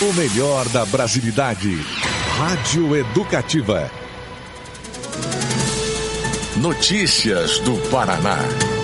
O melhor da brasilidade. Rádio Educativa. Notícias do Paraná.